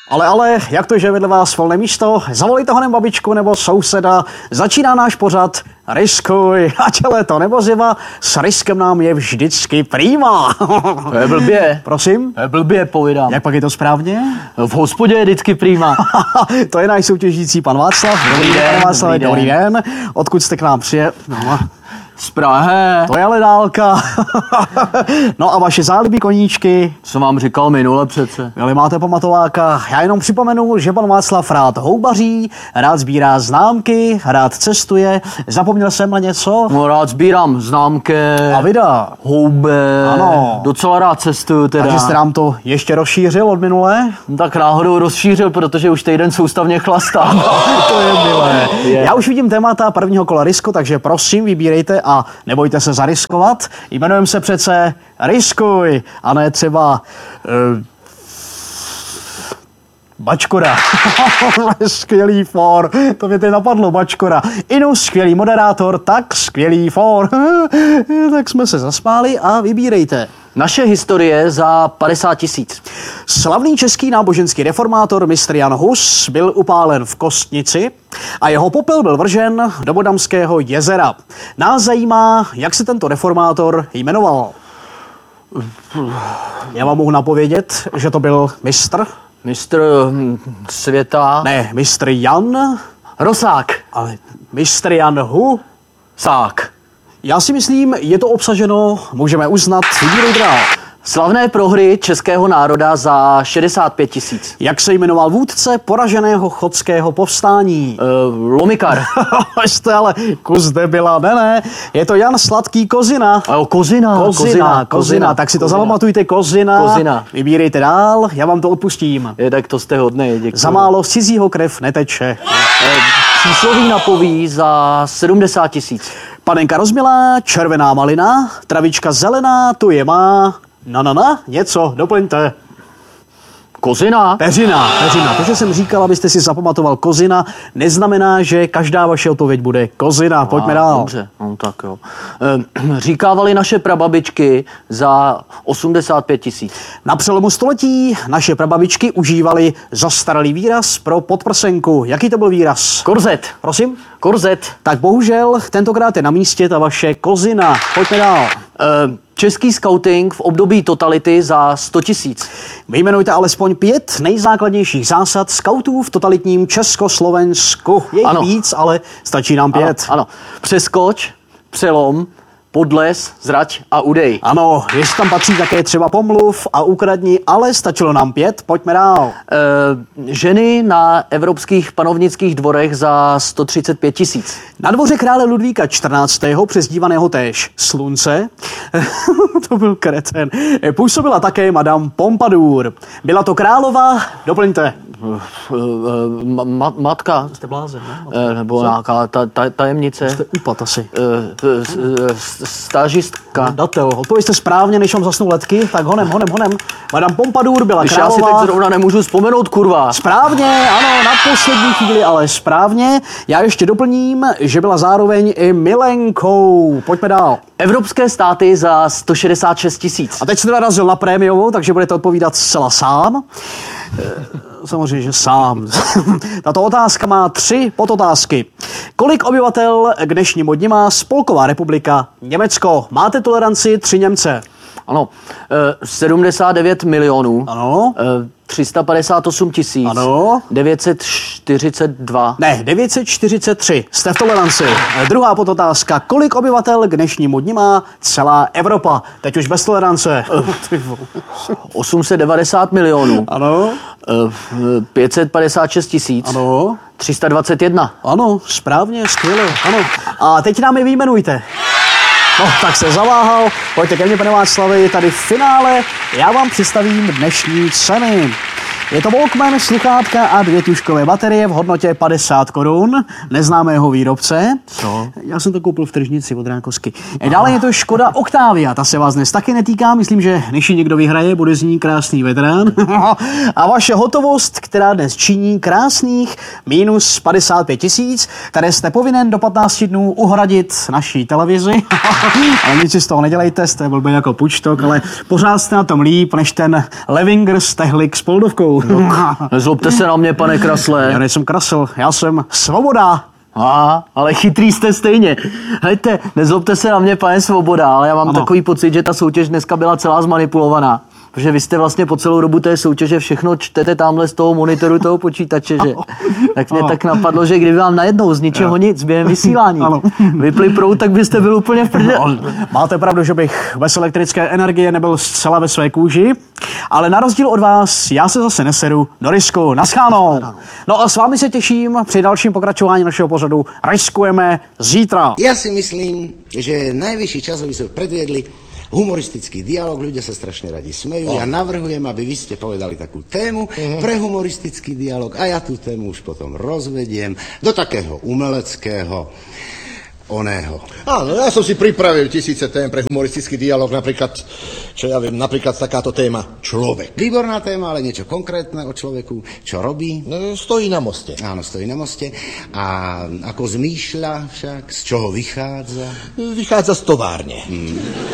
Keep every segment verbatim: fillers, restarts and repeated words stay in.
Ale, ale, jak to, že vedle vás volné místo? Zavolejte honem babičku nebo souseda. Začíná náš pořad Riskuj. Ať je léto nebo zima, s riskem nám je vždycky prýma. To je blbě. Prosím? To je blbě, povídám. Jak pak je to správně? V hospodě je vždycky prýma. To je náš soutěžící pan Václav. Dobrý den, Pane Václave, dobrý dobrý den. den. Odkud jste k nám přijel? No. Z Prahy. To je ale dálka. No a vaše zálibí koníčky? Co vám říkal minule přece? Ale máte pamatováka. Já jenom připomenu, že pan Václav rád houbaří, rád sbírá známky, rád cestuje. Zapomněl jsem na něco? No, rád sbírám známky. A vida. Hoube. Ano. Docela rád cestuju teda. Takže jste nám to ještě rozšířil od minule? No, tak náhodou rozšířil, protože už týden soustavně chlastám. To je milé. Je. Já už vidím témata prvního kola Risku, takže prosím, vybírejte a nebojte se zariskovat. Jmenujeme se přece Riskuj, a ne třeba uh, Bačkora. Skvělý for. To mě teď napadlo, Bačkora. Inu, skvělý moderátor, tak skvělý for. Tak jsme se zasmáli a vybírejte. Naše historie za padesát tisíc. Slavný český náboženský reformátor mistr Jan Hus byl upálen v Kostnici a jeho popel byl vržen do Bodamského jezera. Nás zajímá, jak se tento reformátor jmenoval. Já vám mohu napovědět, že to byl mistr. Mistr hm, světa. Ne, mistr Jan, Rosák. ale mistr Jan Hu. Sák. Já si myslím, je to obsaženo, můžeme uznat, vybírejte dál. Slavné prohry českého národa za šedesát pět tisíc. Jak se jmenoval vůdce poraženého chodského povstání? Uh, Lomikar. Jste ale kus debila, ne, ne, je to Jan Sladký Kozina. A jo, Kozina. Kozina, Kozina, tak si to Kozina. zapamatujte, Kozina. Kozina. Vybírejte dál, já vám to odpustím. Je, tak to jste hodnej, děkuji. Za málo z cizího krev neteče. Eh, Přísloví napoví za sedmdesát tisíc. Panenka rozmilá, červená malina, travička zelená, tu je má. Na, na, na, něco, doplňte. Kozina? Peřina, peřina. To, že jsem říkal, abyste si zapamatoval Kozina, neznamená, že každá vaše odpověď bude Kozina. Pojďme dál. Dobře, no tak jo. Eh, Říkávali naše prababičky za osmdesát pět tisíc. Na přelomu století naše prababičky užívaly zastaralý výraz pro podprsenku. Jaký to byl výraz? Korzet. Prosím? Korzet. Tak bohužel, tentokrát je na místě ta vaše Kozina. Pojďme dál. Eh, Český skauting v období totality za sto tisíc. Vyjmenujte alespoň pět nejzákladnějších zásad skautů v totalitním Československu. Je jich Ano. víc, ale stačí nám pět. Ano, ano. Přeskoč, přelom, podles, zrať a udej. Ano, ještě tam patří také třeba pomluv a ukradni, ale stačilo nám pět, pojďme dál. E, ženy na evropských panovnických dvorech za sto třicet pět tisíc. Na dvoře krále Ludvíka čtrnáctého přezdívaného též Slunce, to byl kreten, působila také Madame Pompadour. Byla to králová, doplňte. Ma, ma, matka, Jste blázen, ne? e, nebo nějaká ta, ta, tajemnice, Jste upat asi. e, s- s- stážistka. Datel, odpověste správně, než vám zasnou letky, tak honem, honem, honem. Madame Pompadour byla Když já si králová. teď zrovna nemůžu vzpomenout, kurva. Správně, ano, na poslední chvíli, ale správně. Já ještě doplním, že byla zároveň i milenkou. Pojďme dál. Evropské státy za sto šedesát šest tisíc. A teď jste narazil na prémiovou, takže budete odpovídat zcela sám. E, Samozřejmě, že sám. Tato otázka má tři podotázky. Kolik obyvatel k dnešnímu dni má Spolková republika Německo? Máte toleranci tři Němce? Ano, e, sedmdesát devět milionů. Ano. E, tři sta padesát osm tisíc. Ano. devět set čtyřicet dva. Ne, devět set čtyřicet tři. Jste v toleranci. Druhá podotázka. Kolik obyvatel k dnešnímu dni má celá Evropa? Teď už bez tolerance. osm set devadesát milionů. Ano. E, pět set padesát šest tisíc. Ano. tři sta dvacet jedna. Ano, správně, skvěle. Ano. A teď nám je vyjmenujte. No, tak se zaváhal. Pojďte ke mně, pane Václavi, tady v finále. Já vám představím dnešní ceny. Je to Walkman, sluchátka a dvě tužkové baterie v hodnotě padesát korun neznámého výrobce. Co? Já jsem to koupil v tržnici od Rákosky. Dále je to Škoda Octavia, ta se vás dnes taky netýká, myslím, že než ji někdo vyhraje, bude z ní krásný veterán. A vaše hotovost, která dnes činí krásných minus padesát pět tisíc, které jste povinen do patnácti dnů uhradit naší televizi. Ale nic si z toho nedělejte, jste blbý jako pučtok, ale pořád jste na tom líp, než ten Levinger s Tehlik s Poldovkou. Kraslu. Nezlobte se na mě, pane Krasle. Já nejsem Krasl, já jsem Svoboda. A, ale chytrý jste stejně. Hejte, nezlobte se na mě, pane Svoboda, ale já mám ano. takový pocit, že ta soutěž dneska byla celá zmanipulovaná. Protože vy jste vlastně po celou dobu té soutěže všechno čtete tamhle z toho monitoru toho počítače, že? Tak mě ano. tak napadlo, že kdyby vám najednou z ničeho ano. nic během vysílání ano. vypli proud, tak byste byl úplně v prdě. No, máte pravdu, že bych bez elektrické energie nebyl zcela ve své kůži, ale na rozdíl od vás, já se zase neseru do risku. Naschánou. No a s vámi se těším při dalším pokračování našeho pořadu Riskujeme zítra. Ja si myslím, že najvyšší čas, aby sme predviedli humoristický dialog, ľudia sa strašne radi smejú. Ja navrhujem, aby vy ste povedali takú tému pre humoristický dialog a ja tú tému už potom rozvediem do takého umeleckého oného. Áno, ja som si pripravil tisíce tém pre humoristický dialog, napríklad, čo ja viem, napríklad takáto téma človek. Výborná téma, ale niečo konkrétne o človeku, čo robí. No, stojí na moste. Áno, stojí na moste. A ako zmýšľa však, z čoho vychádza? Vychádza z továrne. Hmm.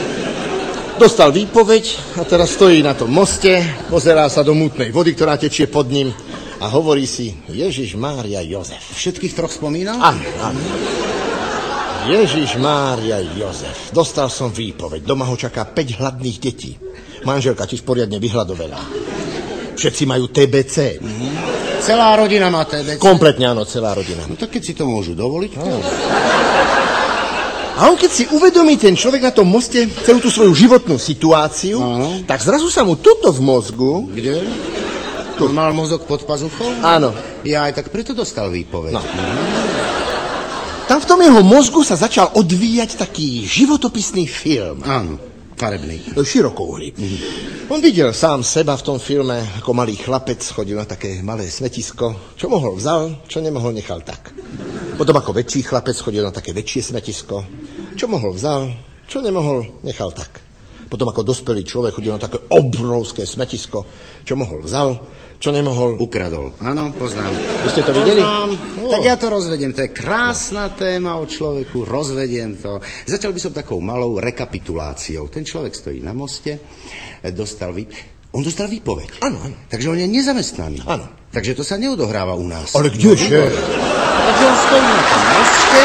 Dostal výpoveď a teraz stojí na tom moste, pozerá sa do mútnej vody, ktorá tečie pod ním a hovorí si Ježiš Mária Jozef. Všetkých troch spomínal? Áno, áno. Ježiš Mária Jozef. Dostal som výpoveď. Doma ho čaká päť hladných detí. Manželka tiež poriadne vyhľadovená. Všetci majú té bé cé. Mm-hmm. Celá rodina má té bé cé? Kompletne áno, celá rodina. No tak keď si to môžu dovoliť. No. A on keď si uvedomí ten človek na tom moste celú tú svoju životnú situáciu, ano. Tak zrazu sa mu tuto v mozgu... Kde? Tu. On mal mozog pod pazuchou? Áno. Ja aj tak preto dostal výpoveď. No. Tam v tom jeho mozgu sa začal odvíjať taký životopisný film. Áno, farebný. Širokouhlý. Mm-hmm. On videl sám seba v tom filme, ako malý chlapec chodil na také malé smetisko. Čo mohol vzal, čo nemohol nechal tak. Potom ako väčší chlapec chodil na také väčšie smetisko. Čo mohol vzal, čo nemohol nechal tak. Potom ako dospelý človek chodil na také obrovské smetisko. Čo mohol vzal, čo nemohol ukradol. Áno, poznám. Vy ste to videli? No. Tak ja to rozvediem. To je krásna téma o človeku. Rozvediem to. Začal by som takou malou rekapituláciou. Ten človek stojí na moste, dostal vý... On dostal výpoveď. Áno, áno. Takže on je nezamestnaný. Áno. Takže to sa neodohráva u nás. Ale kdeže? Takže on stojí na tom moste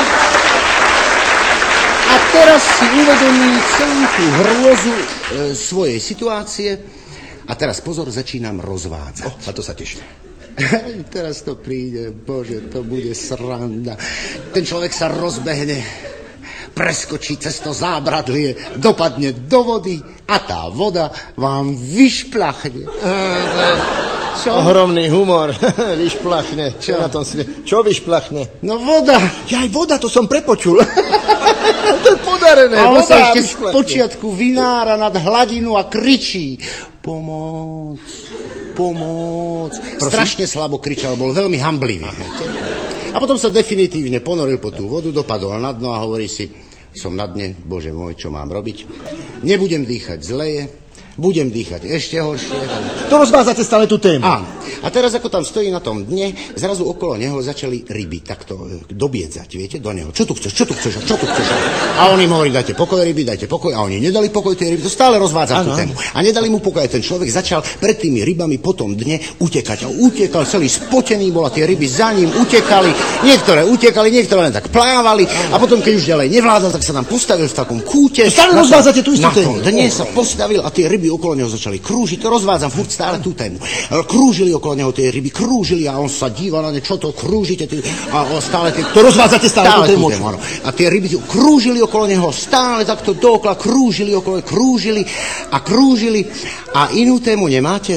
a teraz si uvedomí celú tú hrôzu e, svojej situácie a teraz pozor, začínam rozvádzať. Oh, a to sa teším. Teraz to príde, bože, to bude sranda. Ten človek sa rozbehne, preskočí cez to zábradlie, dopadne do vody a tá voda vám vyšplachne. Čo? Ohromný humor. Vyšplachne. Čo na tom svie? Čo vyšplachne? No voda. Ja aj voda, to som prepočul. To je podarené. A on voda sa ešte z počiatku vynára nad hladinu a kričí. Pomôc, pomôc. Prosím? Strašne slabo kričal, bol veľmi hamblivý. A potom sa definitívne ponoril po tú vodu, dopadol na dno a hovorí si, som na dne, bože môj, čo mám robiť? Nebudem dýchať zleje, budem dýchať ešte horšie. To rozvádzate stále tú tému. Áno. A teraz, ako tam stojí na tom dne, zrazu okolo neho začali ryby takto dobiedzať, viete, do neho. Čo tu chceš, čo tu chceš, čo tu chceš? A on im hovorí, dajte pokoj ryby, dajte pokoj. A oni nedali pokoj tej ryby, to stále rozvádza tú tému. A nedali mu pokoj. Ten človek začal pred tými rybami po tom dne utekať. A utekal, celý spotený bol a tie ryby za ním utekali. Niektoré utekali, niektoré len tak plávali. A potom, keď už ďalej nevládal, tak sa tam postavil v takom kúte. Stále rozvádzate tú istú tému. Na tom dne sa postavil a tie ryby okolo neho začali krúžiť. To rozvádzam furt stále tú tému. Krúžili okolo neho tie ryby, krúžili a on sa díval na ne, čo to krúžite. Tí, a stále tie, to rozvádzate stále, stále tú tému. tému a tie ryby krúžili okolo neho, stále takto dookola krúžili okolo, krúžili a krúžili. A inú tému nemáte?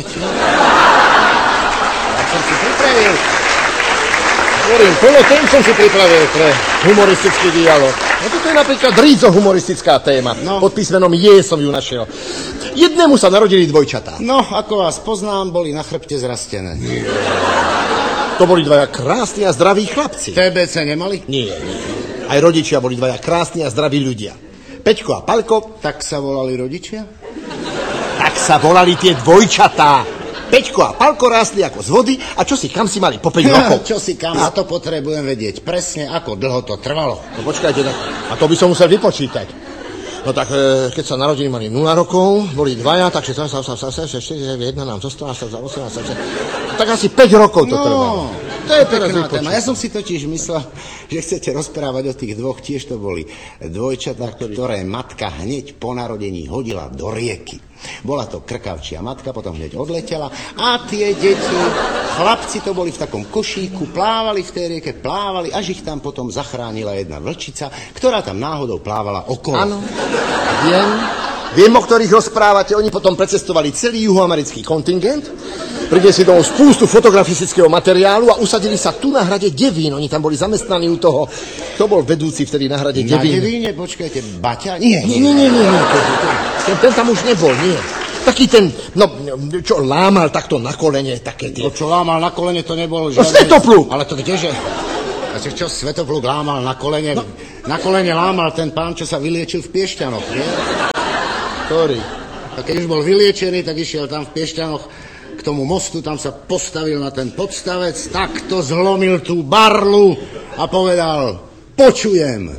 Ja som si pripravil. Hovorím, plno tém som si pripravil pre humoristický dialog. No toto je napríklad rídzo humoristická téma. No. Pod písmenom J som ju našiel. Jednému sa narodili dvojčatá. No, ako vás poznám, boli na chrbte zrastené. Nie. To boli dvaja krásni a zdraví chlapci. té bé cé nemali? Nie, nie. Aj rodičia boli dvaja krásni a zdraví ľudia. Peťko a Palko. Tak sa volali rodičia? Tak sa volali tie dvojčatá. Peťko a Palko rástli ako z vody a čo si kam si mali po päť rokov. Čo si kam, a to potrebujem vedieť presne, ako dlho to trvalo. No počkajte, a to by som musel vypočítať. No tak, e, keď sa narodili, mali nula rokov, boli dvaja, takže sa, sa, sa, sa, sa, štyri, jedna nám zostala, sa, sa, osemnásť, sa, tak asi päť rokov to No, trvalo. to je pekná téma. Ja som si totiž myslel, že chcete rozprávať o tých dvoch, tiež to boli dvojčatá, ktoré matka hneď po narodení hodila do rieky. Bola to krkavčia matka, potom hneď odletela a tie deti, chlapci to boli v takom košíku, plávali v tej rieke, plávali, až ich tam potom zachránila jedna vlčica, ktorá tam náhodou plávala okolo. Áno, viem, viem, o ktorých rozprávate. Oni potom precestovali celý juhoamerický kontingent, priniesli domov spústu fotografistického materiálu a usadili sa tu na hrade Devín. Oni tam boli zamestnaní u toho, kto bol vedúci vtedy na hrade Na Devín. Devíne, počkajte, Baťa? Nie, Nie, nie, nie, nie, nie. Ten, ten tam už nebol, nie. Taký ten, no, čo lámal takto na kolene, také tie... To, čo lámal na kolene, to nebol No, Svetopluk! Ale to kdeže? A čo, čo Svetopluk lámal na kolene? No. Na kolene lámal ten pán, čo sa vyliečil v Piešťanoch, nie? Ktorý? A keď už bol vyliečený, tak išiel tam v Piešťanoch k tomu mostu, tam sa postavil na ten podstavec, takto zlomil tú barlu a povedal, počujem.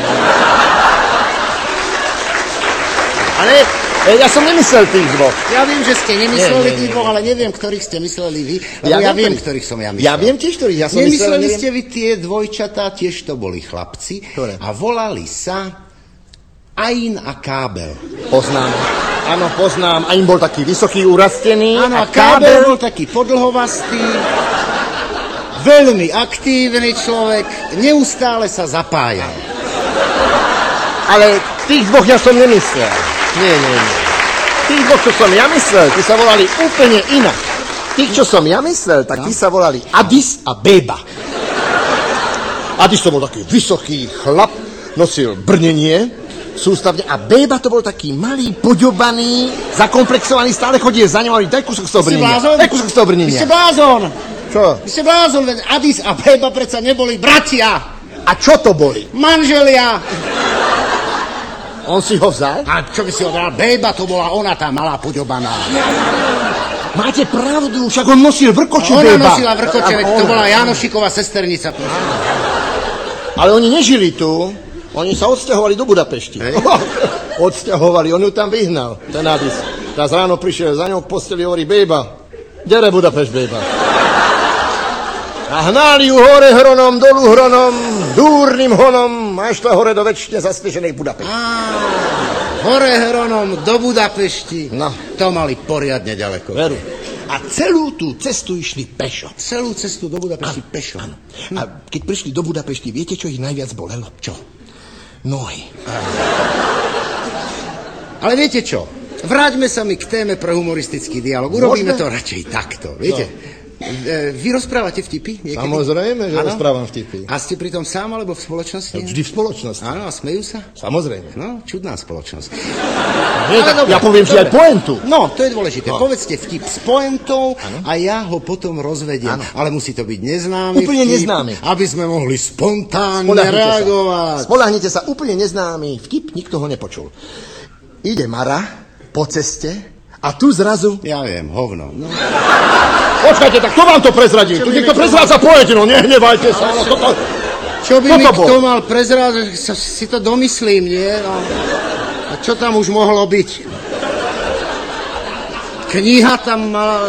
Ale e, ja som nemyslel tých dvoch. Ja viem, že ste nemysleli Nie, nie, tých nie. dvoch, ale neviem, ktorých ste mysleli vy, lebo Ja ja, viem, viem, ktorých- ktorých som ja myslel. Ja viem tiež, ktorých ja som myslel. Nemysleli neviem. ste vy tie dvojčatá, tiež to boli chlapci Ktoré? a volali sa Ain a Kábel. Poznám. Áno, poznám. A im bol taký vysoký, urastený. Áno, a Kábel bol taký podlhovastý, veľmi aktívny človek, neustále sa zapájal. Ale tých dvoch ja som nemyslel. Nie, nie, nie. Tých dvoch, čo som ja myslel, tí sa volali úplne inak. Tých, čo som ja myslel, tak tí sa volali Adis a Beba. Adis to bol taký vysoký chlap, nosil brnenie sústavne a Beba to bol taký malý, poďobaný, zakomplexovaný, stále chodil za ňou a daj kúsok z toho Vy ste brnenia. blázon? Daj kúsok z toho Vy brnenia. ste blázon! Čo? Vy ste blázon, veď Adis a Beba predsa neboli bratia, A čo to boli? manželia. On si ho vzal? A čo by si ho dal? Beba to bola ona, tá malá poďobaná. Máte pravdu, však on nosil vrkoče, Ona Beba. nosila vrkoče, veď to bola Janošiková sesternica. Ale oni nežili tu, oni sa odsťahovali do Budapešti. Odsťahovali, on ju tam vyhnal, ten Adis. Raz ráno prišiel za ňou k posteli, hovorí, Beba, kde Budapešť, Beba? A hnali ju hore hronom, dolu hronom, dúrnym honom, a šla hore do väčšine zaspešenej Budapešti. Hore Hronom do Budapešti. No. To mali poriadne ďaleko. Veru. A celú tú cestu išli pešo. Celú cestu do Budapešti pešo. Áno. A keď prišli do Budapešti, viete, čo ich najviac bolelo? Čo? Nohy. Ale viete čo? Vráťme sa mi k téme pre humoristický dialog. Urobíme Môžeme? to radšej takto. Viete? E, Vy rozprávate vtipy niekedy? Samozrejme, že Áno? rozprávam vtipy. A ste pritom sám alebo v spoločnosti? Vždy v spoločnosti. Áno, a smejú sa? Samozrejme. No, čudná spoločnosť. Nie, Ale tak dobre, ja poviem si dobre. aj pointu. No, to je dôležité. No. Povedzte vtip s pointou a ja ho potom rozvediem. Áno. Ale musí to byť neznámy Úplne vtip, neznámy. aby sme mohli spontánne Spoľahnite reagovať. sa. Spoľahnite sa, úplne neznámy vtip, nikto ho nepočul. Ide Mara po ceste a tu zrazu... Ja viem, hovno. No. Počkajte, tak kto vám to prezradil? Čo Tu by niekto mi to- prezrádza poetinu, nehnevajte sa. No, toto... Čo by Kto mi to bol? kto mal prezrázať, sa- si to domyslím, nie? No. A čo tam už mohlo byť? Kniha tam mala...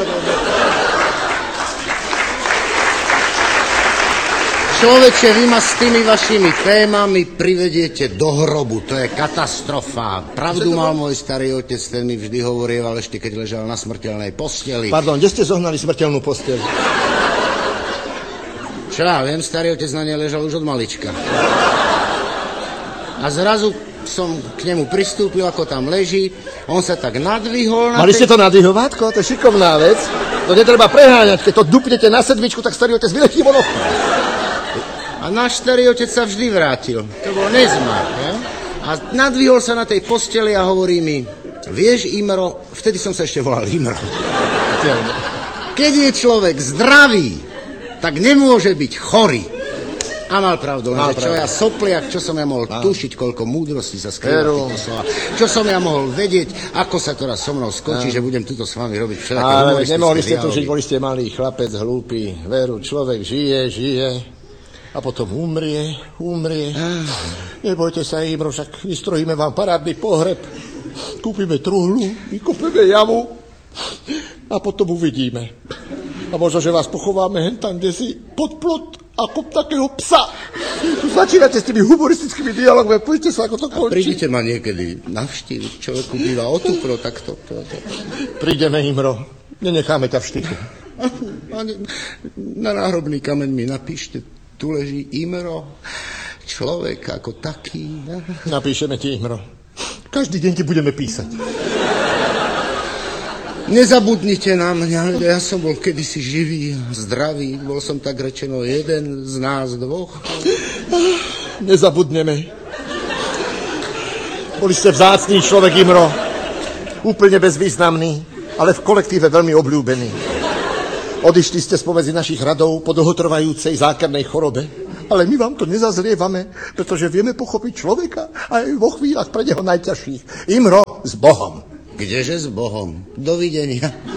Človeče, vy ma s tými vašimi témami privediete do hrobu. To je katastrofa. Pravdu mal môj starý otec, ten mi vždy hovorieval, ešte keď ležal na smrteľnej posteli. Pardon, kde ste zohnali smrteľnú posteľ? Čo ja viem, starý otec na nej ležal už od malička. A zrazu som k nemu pristúpil, ako tam leží. On sa tak nadvihol na Mali tej... ste to nadvihovátko? To je šikovná vec. To netreba preháňať. Keď to dupnete na sedmičku, tak starý otec vyletí von okna. A náš starý otec sa vždy vrátil. To bol nezmar. Ne? A nadvihol sa na tej posteli a hovorí mi, vieš, Imro, vtedy som sa ešte volal Imro. Keď je človek zdravý, tak nemôže byť chorý. A mal pravdu, Mal lenže čo pravdu. ja sopliak, čo som ja mohol tušiť, koľko múdrosti sa skrýva v Veru. týchto slovách. Čo som ja mohol vedieť, ako sa teraz so mnou skočí, že budem tuto s vami robiť všelijaké Ale humoristické nemohli ste tu dialógy. žiť, boli ste malý chlapec, hlúpy. Veru, človek žije, žije a potom umrie, umrie. Nebojte sa, Imro, však vystrojíme vám parádny pohreb. Kúpime truhlu, vykopeme jamu a potom uvidíme. A možno, že vás pochováme hen tam, kde si pod plot ako takého psa. Tu začínate s tými humoristickými dialogmi, poďte sa, ako to končí. Prídite ma niekedy navštíviť, človeku býva otupro, tak to, to, to. Prídeme, Imro, nenecháme ťa v štychu. Na náhrobný kameň mi napíšte, tu leží Imro, človek ako taký. Napíšeme ti, Imro. Každý deň ti budeme písať. Nezabudnite na mňa, ja som bol kedysi živý a zdravý, bol som tak rečeno jeden z nás dvoch. Nezabudneme. Boli ste vzácný človek, Imro. Úplne bezvýznamný, ale v kolektíve veľmi obľúbený. Odišli ste spomedzi našich radov po dlhotrvajúcej zákernej chorobe, ale my vám to nezazlievame, pretože vieme pochopiť človeka aj vo chvíľach pre neho najťažších. Imro, s Bohom. Kdeže s Bohom? Dovidenia.